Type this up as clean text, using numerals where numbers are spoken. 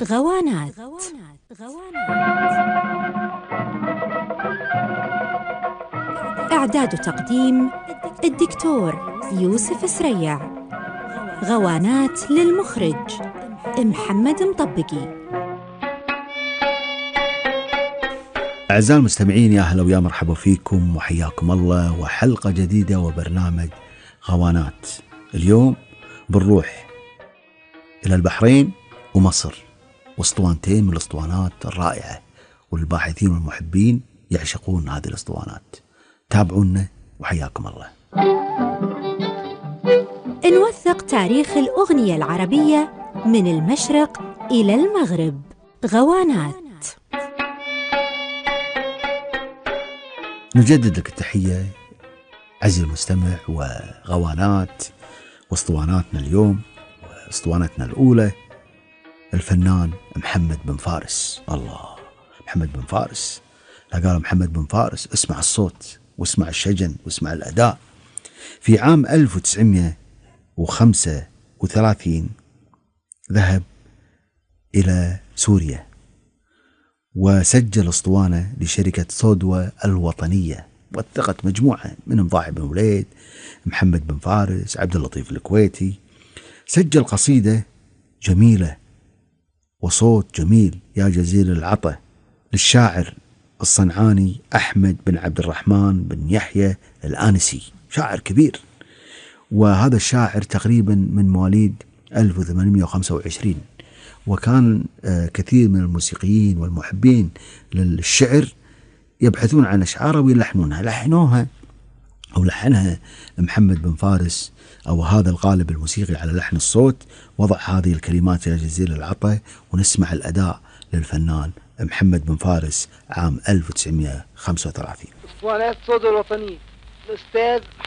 غوانات. إعداد وتقديم الدكتور يوسف سريع. غوانات للمخرج محمد مطبقي. أعزائي المستمعين، يا أهلا ويا مرحبا فيكم وحياكم الله وحلقة جديدة وبرنامج غوانات. اليوم بنروح إلى البحرين ومصر، واسطوانتين من الاسطوانات الرائعة، والباحثين والمحبين يعشقون هذه الاسطوانات. تابعونا وحياكم الله. نوثق تاريخ الأغنية العربية من المشرق إلى المغرب. غوانات. نجدد لك التحية عزيزي المستمع، وغوانات واسطواناتنا اليوم. واسطوانتنا الأولى الفنان محمد بن فارس. الله، محمد بن فارس، لا قال محمد بن فارس اسمع الصوت واسمع الشجن واسمع الأداء. في عام 1935 ذهب إلى سوريا وسجل اسطوانة لشركة صودوة الوطنية، وثقت مجموعة منهم ضاحي بن وليد، محمد بن فارس، عبد اللطيف الكويتي. سجل قصيدة جميلة وصوت جميل، يا جزيل العطا، للشاعر الصنعاني أحمد بن عبد الرحمن بن يحيى الآنسي، شاعر كبير. وهذا الشاعر تقريبا من مواليد 1825، وكان كثير من الموسيقيين والمحبين للشعر يبحثون عن أشعاره ويلحنونها. لحنها محمد بن فارس، أو هذا القالب الموسيقي على لحن الصوت، وضع هذه الكلمات يا جزيل العطا. ونسمع الأداء للفنان محمد بن فارس عام 1935. اسطوانات صودوة الوطنية، الأستاذ